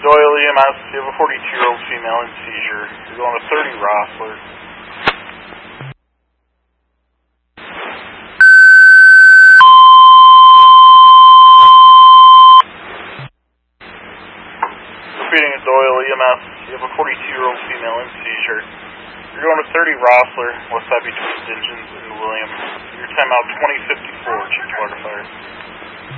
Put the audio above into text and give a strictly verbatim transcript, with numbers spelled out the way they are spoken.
Doyle E M S, you have a forty-two-year-old female in seizure. You're going to thirty Rossler. Repeating at Doyle E M S, you have a forty-two-year-old female in seizure. You're going to thirty Rossler, west side between Stingens and William. Your timeout twenty fifty-four, Chief Water Fire.